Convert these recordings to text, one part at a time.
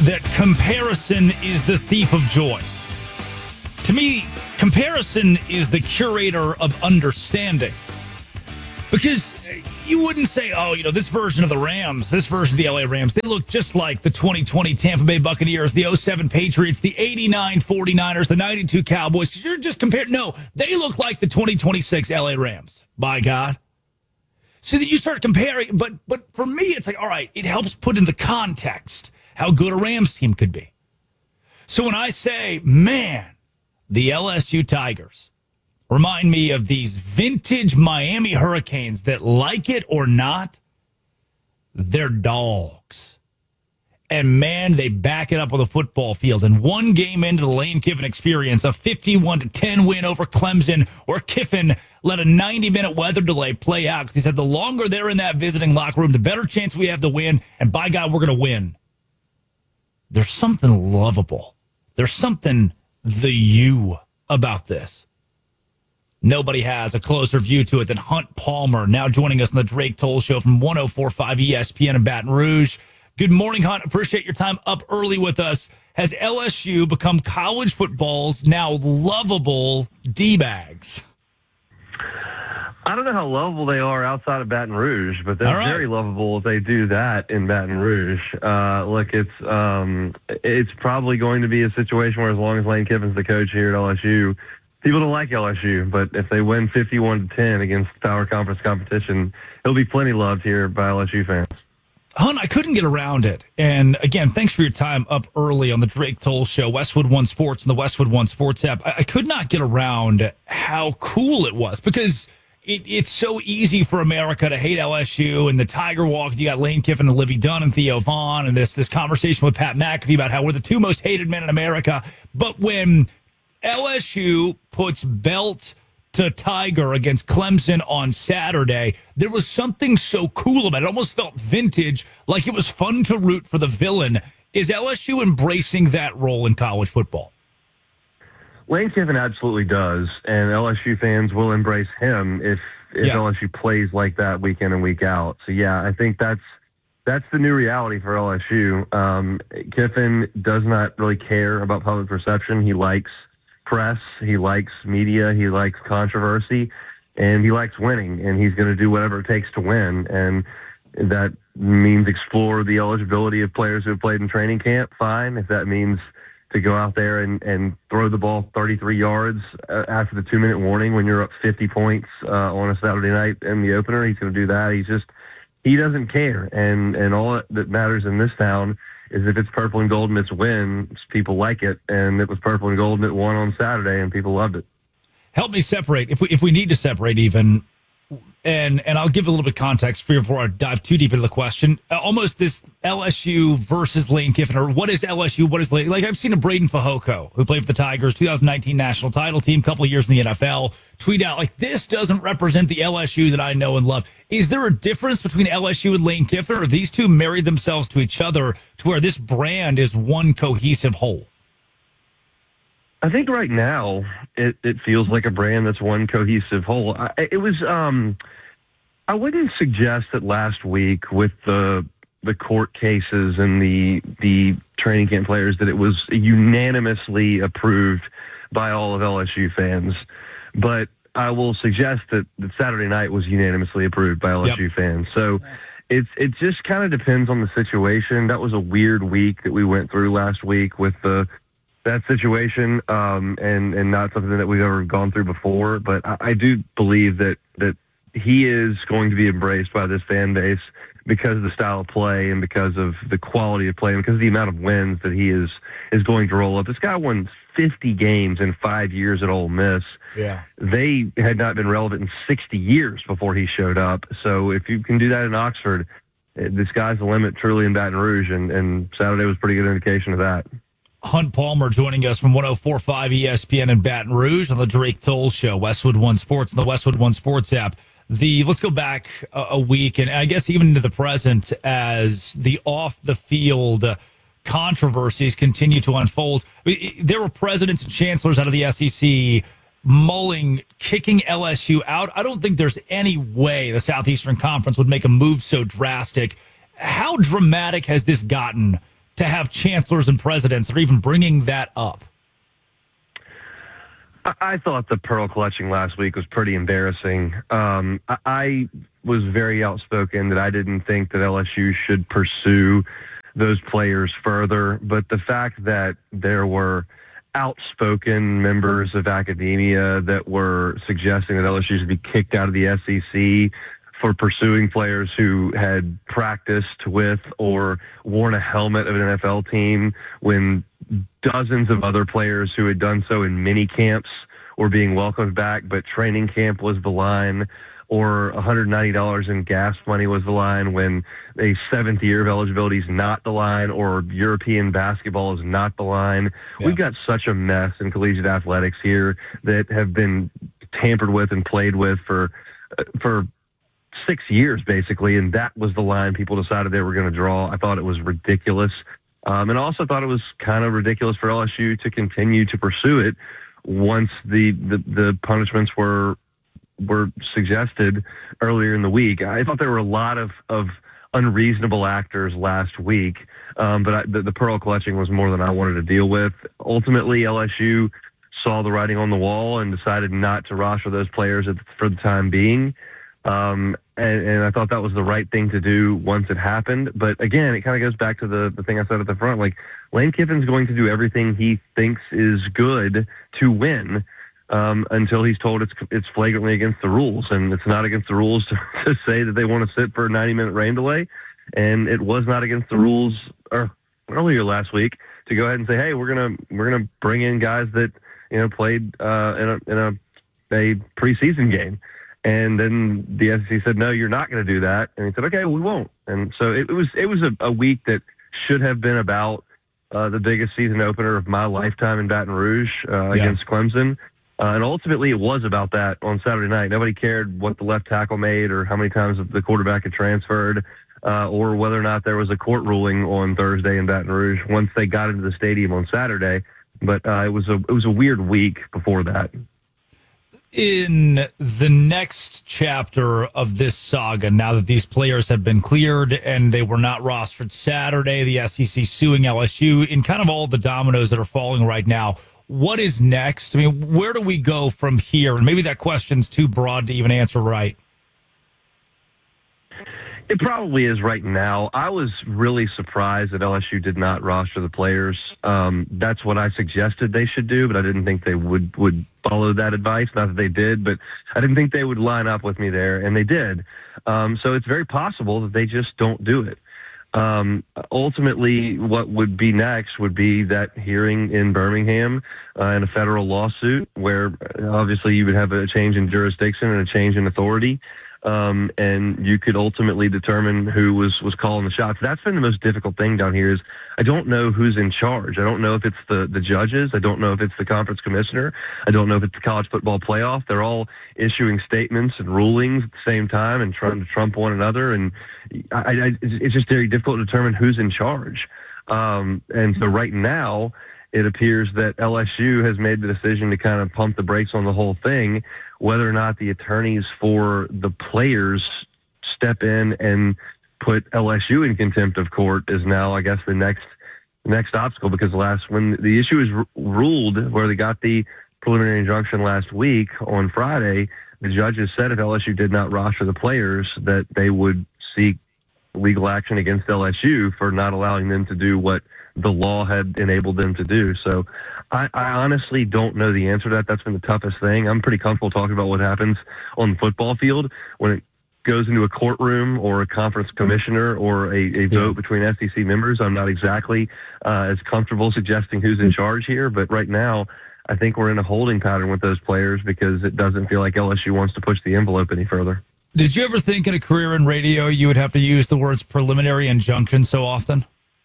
that comparison is the thief of joy. To me, comparison is the curator of understanding. Because you wouldn't say, oh, this version of the Rams, this version of the LA Rams, they look just like the 2020 Tampa Bay Buccaneers, the 07 Patriots, the 89 49ers, the 92 Cowboys. You're just comparing. No, they look like the 2026 LA Rams, by God. So that you start comparing. But for me, it's like, all right, it helps put into context how good a Rams team could be. So when I say, man, the LSU Tigers remind me of these vintage Miami Hurricanes that, like it or not, they're dogs. And, man, they back it up with a football field. And one game into the Lane Kiffin experience, a 51-10 win over Clemson, where Kiffin let a 90-minute weather delay play out because he said the longer they're in that visiting locker room, the better chance we have to win. And, by God, we're going to win. There's something lovable. There's something the you about this. Nobody has a closer view to it than Hunt Palmer, now joining us on the Drake Toll Show from 104.5 ESPN in Baton Rouge. Good morning, Hunt. Appreciate your time up early with us. Has LSU become college football's now lovable D-bags? I don't know how lovable they are outside of Baton Rouge, but they're very lovable if they do that in Baton Rouge. Look, it's probably going to be a situation where as long as Lane Kiffin's the coach here at LSU, people don't like LSU, but if they win 51-10 against Power Conference competition, he'll be plenty loved here by LSU fans. Hunt, I couldn't get around it. And again, thanks for your time up early on the Drake Toll Show, Westwood One Sports and the Westwood One Sports app. I could not get around how cool it was because it's so easy for America to hate LSU and the Tiger Walk. You got Lane Kiffin and Livy Dunn and Theo Vaughn and this conversation with Pat McAfee about how we're the two most hated men in America. But when LSU puts belt to Tiger against Clemson on Saturday, there was something so cool about it. It almost felt vintage, like it was fun to root for the villain. Is LSU embracing that role in college football? Lane Kiffin absolutely does, and LSU fans will embrace him if LSU plays like that week in and week out. So, yeah, I think that's the new reality for LSU. Kiffin does not really care about public perception. He likes press, he likes media, he likes controversy, and he likes winning, and he's going to do whatever it takes to win. And that means explore the eligibility of players who have played in training camp, fine. If that means to go out there and throw the ball 33 yards after the 2-minute warning when you're up 50 points on a Saturday night in the opener, he's going to do that. He doesn't care. And all that matters in this town is if it's purple and gold and it's wins, people like it. And it was purple and gold and it won on Saturday and people loved it. Help me separate, if we need to separate even, and I'll give a little bit of context before I dive too deep into the question. Almost this LSU versus Lane Kiffin, or what is LSU, what is Lane? Like I've seen a Braden Fajoko, who played for the Tigers, 2019 national title team, couple of years in the NFL, tweet out, like, this doesn't represent the LSU that I know and love. Is there a difference between LSU and Lane Kiffin, or these two married themselves to each other to where this brand is one cohesive whole? I think right now it feels like a brand that's one cohesive whole. I wouldn't suggest that last week with the court cases and the training camp players that it was unanimously approved by all of LSU fans. But I will suggest that Saturday night was unanimously approved by LSU fans. So it just kind of depends on the situation. That was a weird week that we went through last week with that situation, and not something that we've ever gone through before. But I do believe that he is going to be embraced by this fan base because of the style of play and because of the quality of play and because of the amount of wins that he is going to roll up. This guy won 50 games in 5 years at Ole Miss. Yeah. They had not been relevant in 60 years before he showed up. So if you can do that in Oxford, the sky's the limit truly in Baton Rouge, and Saturday was a pretty good indication of that. Hunt Palmer joining us from 104.5 ESPN in Baton Rouge on the Drake Toll Show, Westwood One Sports and the Westwood One Sports app. Let's go back a week, and I guess even into the present, as the off-the-field controversies continue to unfold. There were presidents and chancellors out of the SEC mulling kicking LSU out. I don't think there's any way the Southeastern Conference would make a move so drastic. How dramatic has this gotten to have chancellors and presidents that are even bringing that up? I thought the pearl clutching last week was pretty embarrassing. I was very outspoken that I didn't think that LSU should pursue those players further, but the fact that there were outspoken members of academia that were suggesting that LSU should be kicked out of the SEC for pursuing players who had practiced with or worn a helmet of an NFL team when dozens of other players who had done so in mini camps were being welcomed back, but training camp was the line, or $190 in gas money was the line when a seventh year of eligibility is not the line, or European basketball is not the line. Yeah. We've got such a mess in collegiate athletics here that have been tampered with and played with for 6 years, basically, and that was the line people decided they were going to draw. I thought it was ridiculous. And I also thought it was kind of ridiculous for LSU to continue to pursue it once the punishments were suggested earlier in the week. I thought there were a lot of unreasonable actors last week, but the pearl clutching was more than I wanted to deal with. Ultimately, LSU saw the writing on the wall and decided not to roster those players for the time being. And I thought that was the right thing to do once it happened. But again, it kind of goes back to the thing I said at the front. Like, Lane Kiffin's going to do everything he thinks is good to win until he's told it's flagrantly against the rules. And it's not against the rules to say that they want to sit for a 90-minute rain delay. And it was not against the rules earlier last week to go ahead and say, hey, we're gonna bring in guys that played in a preseason game. And then the SEC said, no, you're not going to do that. And he said, okay, we won't. And so it was a week that should have been about the biggest season opener of my lifetime in Baton Rouge against Clemson. And ultimately it was about that on Saturday night. Nobody cared what the left tackle made or how many times the quarterback had transferred or whether or not there was a court ruling on Thursday in Baton Rouge once they got into the stadium on Saturday. But it was a weird week before that. In the next chapter of this saga, now that these players have been cleared and they were not rostered Saturday, the SEC suing LSU, in kind of all the dominoes that are falling right now, what is next? I mean, where do we go from here? And maybe that question's too broad to even answer right. It probably is right now. I was really surprised that LSU did not roster the players. That's what I suggested they should do, but I didn't think they would follow that advice. Not that they did, but I didn't think they would line up with me there, and they did. So it's very possible that they just don't do it. Ultimately, what would be next would be that hearing in Birmingham in a federal lawsuit where obviously you would have a change in jurisdiction and a change in authority. And you could ultimately determine who was calling the shots. That's been the most difficult thing down here is I don't know who's in charge. I don't know if it's the judges. I don't know if it's the conference commissioner. I don't know if it's the college football playoff. They're all issuing statements and rulings at the same time and trying to trump one another. And it's just very difficult to determine who's in charge. And so right now it appears that LSU has made the decision to kind of pump the brakes on the whole thing. Whether or not the attorneys for the players step in and put LSU in contempt of court is now, I guess, the next obstacle, because when the issue is ruled, where they got the preliminary injunction last week on Friday, the judges said if LSU did not roster the players, that they would seek legal action against LSU for not allowing them to do what the law had enabled them to do. So I honestly don't know the answer to that. That's been the toughest thing. I'm pretty comfortable talking about what happens on the football field. When it goes into a courtroom or a conference commissioner or a vote between SEC members, I'm not exactly as comfortable suggesting who's in charge here. But right now, I think we're in a holding pattern with those players because it doesn't feel like LSU wants to push the envelope any further. Did you ever think in a career in radio you would have to use the words preliminary injunction so often?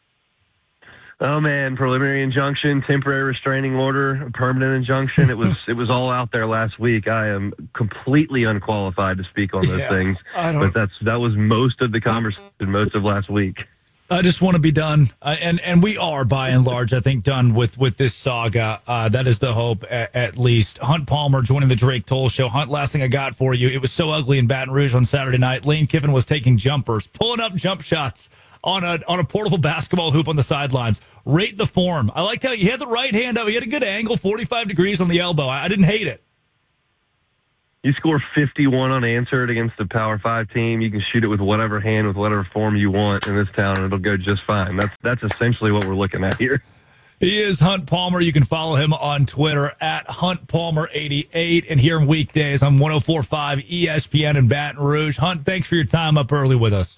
Oh man, preliminary injunction, temporary restraining order, permanent injunction. It was all out there last week. I am completely unqualified to speak on those things. But that was most of the conversation most of last week. I just want to be done. And we are, by and large, I think, done with this saga. That is the hope, at least. Hunt Palmer joining the Drake Toll Show. Hunt, last thing I got for you. It was so ugly in Baton Rouge on Saturday night. Lane Kiffin was taking jumpers, pulling up jump shots on a portable basketball hoop on the sidelines. Rate the form. I like how he had the right hand up. He had a good angle, 45 degrees on the elbow. I didn't hate it. You score 51 unanswered against a Power 5 team. You can shoot it with whatever hand, with whatever form you want in this town, and it'll go just fine. That's essentially what we're looking at here. He is Hunt Palmer. You can follow him on Twitter at HuntPalmer88 and hear him weekdays on 104.5 ESPN in Baton Rouge. Hunt, thanks for your time up early with us.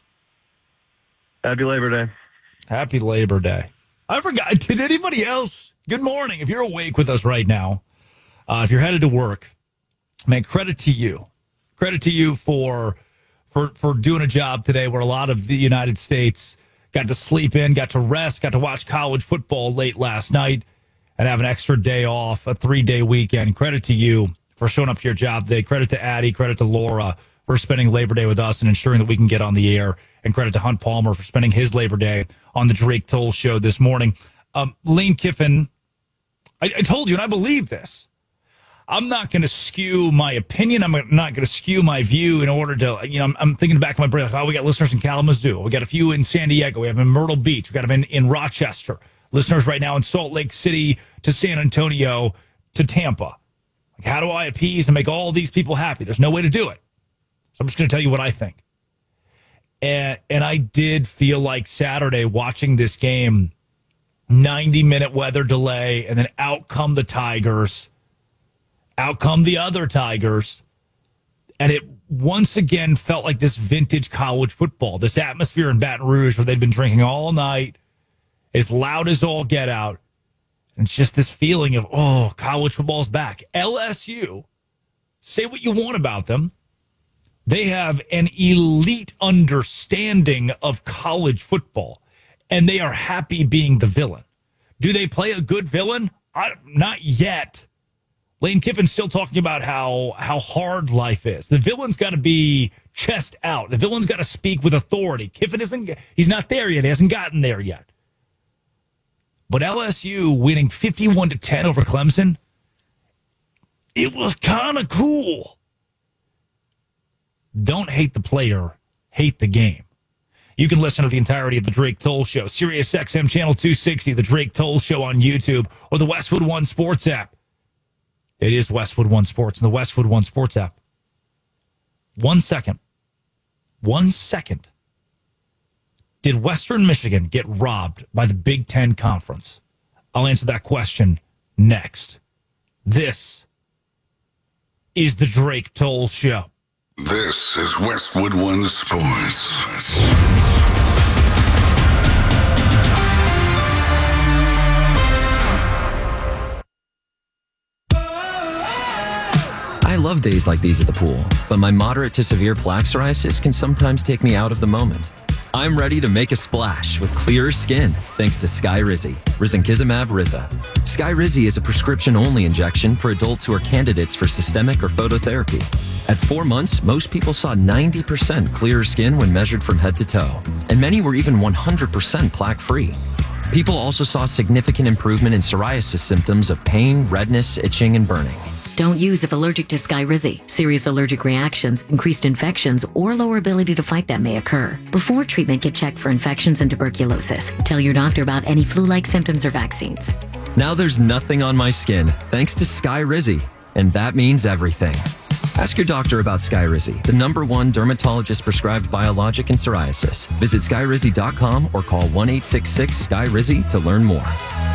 Happy Labor Day. Happy Labor Day. I forgot. Did anybody else? Good morning. If you're awake with us right now, if you're headed to work, man, credit to you. Credit to you for doing a job today where a lot of the United States got to sleep in, got to rest, got to watch college football late last night, and have an extra day off, a 3-day weekend. Credit to you for showing up to your job today. Credit to Addie. Credit to Laura for spending Labor Day with us and ensuring that we can get on the air. And credit to Hunt Palmer for spending his Labor Day on the Drake Toll Show this morning. Lane Kiffin, I told you, and I believe this. I'm not going to skew my opinion. I'm not going to skew my view in order to, I'm thinking back of my brain, like, oh, we got listeners in Kalamazoo. We got a few in San Diego. We have them in Myrtle Beach. We got them in Rochester. Listeners right now in Salt Lake City to San Antonio to Tampa. Like, how do I appease and make all these people happy? There's no way to do it. So I'm just going to tell you what I think. And I did feel like Saturday watching this game, 90-minute weather delay, and then out come the Tigers. Out come the other Tigers, and it once again felt like this vintage college football, this atmosphere in Baton Rouge where they'd been drinking all night, as loud as all get out. And it's just this feeling of, oh, college football's back. LSU, say what you want about them. They have an elite understanding of college football, and they are happy being the villain. Do they play a good villain? Not yet. Lane Kiffin's still talking about how hard life is. The villain's got to be chest out. The villain's got to speak with authority. Kiffin he's not there yet. He hasn't gotten there yet. But LSU winning 51-10 over Clemson, it was kind of cool. Don't hate the player, hate the game. You can listen to the entirety of the Drake Toll Show, Sirius XM Channel 260, the Drake Toll Show on YouTube, or the Westwood One Sports app. It is Westwood One Sports and the Westwood One Sports app. 1 second. 1 second. Did Western Michigan get robbed by the Big Ten Conference? I'll answer that question next. This is the Drake Toll Show. This is Westwood One Sports. I love days like these at the pool, but my moderate to severe plaque psoriasis can sometimes take me out of the moment. I'm ready to make a splash with clearer skin thanks to Skyrizi, Risankizumab Riza. Skyrizi is a prescription-only injection for adults who are candidates for systemic or phototherapy. At 4 months, most people saw 90% clearer skin when measured from head to toe, and many were even 100% plaque-free. People also saw significant improvement in psoriasis symptoms of pain, redness, itching, and burning. Don't use if allergic to Skyrizi. Serious allergic reactions, increased infections, or lower ability to fight them may occur. Before treatment, get checked for infections and tuberculosis. Tell your doctor about any flu-like symptoms or vaccines. Now there's nothing on my skin thanks to Skyrizi, and that means everything. Ask your doctor about Skyrizi, the #1 dermatologist-prescribed biologic in psoriasis. Visit Skyrizi.com or call 1-866-SKYRIZI to learn more.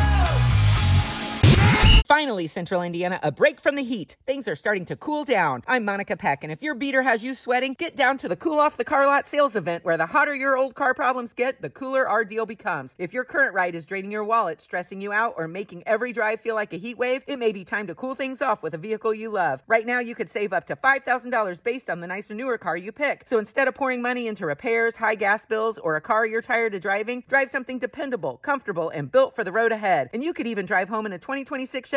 Finally, Central Indiana, a break from the heat. Things are starting to cool down. I'm Monica Peck, and if your beater has you sweating, get down to the Cool Off the Car Lot sales event where the hotter your old car problems get, the cooler our deal becomes. If your current ride is draining your wallet, stressing you out, or making every drive feel like a heat wave, it may be time to cool things off with a vehicle you love. Right now, you could save up to $5,000 based on the nicer, newer car you pick. So instead of pouring money into repairs, high gas bills, or a car you're tired of driving, drive something dependable, comfortable, and built for the road ahead. And you could even drive home in a 2026 Chevy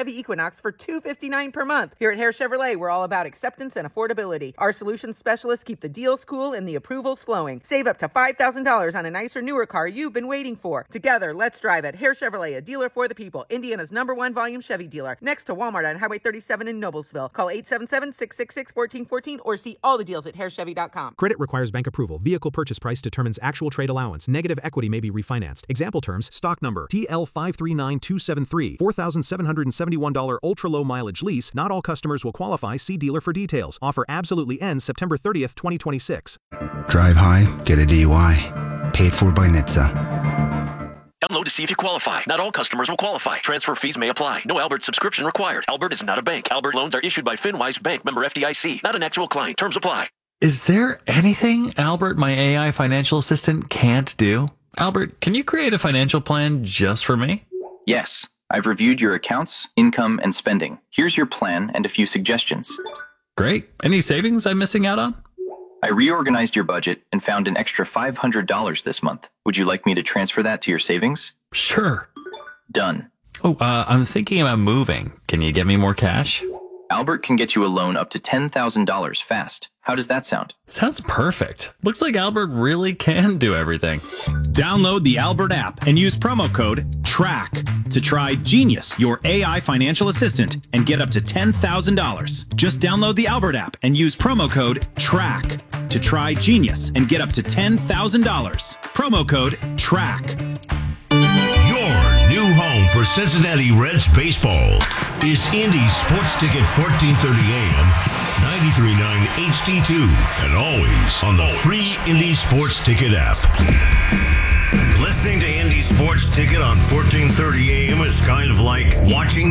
Chevy Equinox for $259 per month. Here at Hare Chevrolet, we're all about acceptance and affordability. Our solutions specialists keep the deals cool and the approvals flowing. Save up to $5,000 on a nicer, newer car you've been waiting for. Together, let's drive it. Hare Chevrolet, a dealer for the people. Indiana's #1 volume Chevy dealer. Next to Walmart on Highway 37 in Noblesville. Call 877-666-1414 or see all the deals at harechevy.com. Credit requires bank approval. Vehicle purchase price determines actual trade allowance. Negative equity may be refinanced. Example terms: stock number TL539273, $4,771 ultra-low mileage lease. Not all customers will qualify. See dealer for details. Offer absolutely ends September 30th, 2026. Drive high, get a DUI. Paid for by NHTSA. Download to see if you qualify. Not all customers will qualify. Transfer fees may apply. No Albert subscription required. Albert is not a bank. Albert loans are issued by FinWise Bank, member FDIC. Not an actual client. Terms apply. Is there anything Albert, my AI financial assistant, can't do? Albert, can you create a financial plan just for me? Yes. I've reviewed your accounts, income, and spending. Here's your plan and a few suggestions. Great. Any savings I'm missing out on? I reorganized your budget and found an extra $500 this month. Would you like me to transfer that to your savings? Sure. Done. Oh, I'm thinking about moving. Can you get me more cash? Albert can get you a loan up to $10,000 fast. How does that sound? Sounds perfect. Looks like Albert really can do everything. Download the Albert app and use promo code TRACK to try Genius, your AI financial assistant, and get up to $10,000. Just download the Albert app and use promo code TRACK to try Genius and get up to $10,000. Promo code TRACK. Your new home for Cincinnati Reds baseball is Indy Sports Ticket 1430 AM, 93.9 HD2, and always on the free Indy Sports Ticket app. Listening to Indy Sports Ticket on 1430 AM is kind of like watching